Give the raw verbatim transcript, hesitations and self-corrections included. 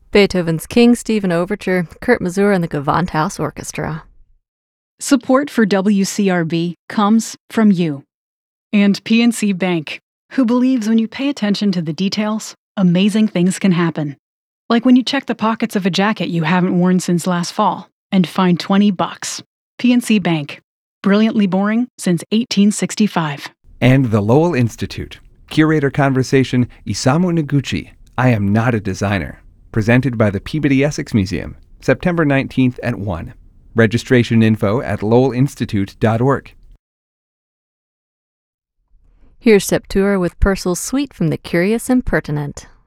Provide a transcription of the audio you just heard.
Beethoven's King Stephen Overture, Kurt Masur and the Gewandhaus Orchestra. Support for W C R B comes from you. And P N C Bank, who believes when you pay attention to the details, amazing things can happen. Like when you check the pockets of a jacket you haven't worn since last fall and find twenty bucks. P N C Bank. Brilliantly boring since eighteen sixty-five. And the Lowell Institute. Curator Conversation Isamu Noguchi, I Am Not a Designer. Presented by the Peabody Essex Museum, September nineteenth at one. Registration info at lowell institute dot org. Here's Septura with Purcell's Suite from The Curious and Pertinent.